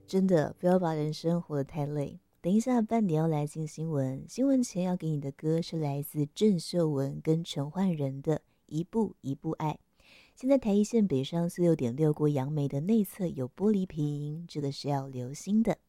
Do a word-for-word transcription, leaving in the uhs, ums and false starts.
真的不要把人生活得太累。等一下半点要来进新闻，新闻前要给你的歌是来自郑秀文跟陈奂仁的一步一步爱。现在台一线北上四六点六过杨梅的内侧有玻璃瓶，这个是要留心的。